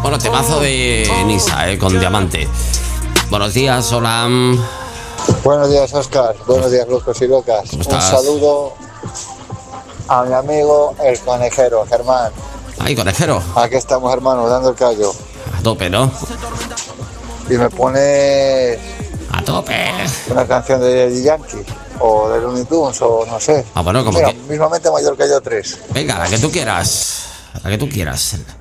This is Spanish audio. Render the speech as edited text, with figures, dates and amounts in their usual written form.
Bueno, temazo de Nisa, con Diamante. Buenos días, hola. Buenos días, Óscar. Buenos días, locos y locas. ¿Cómo Un estás? saludo a mi amigo el conejero, Germán. Ay, conejero. Aquí estamos, hermano, dando el callo. A tope, ¿no? Y me pones A tope. una canción de Yankee o de Looney Tunes o no sé. Ah, bueno, como Mira, que... mismamente mayor que yo 3. Venga, la que tú quieras. La que tú quieras.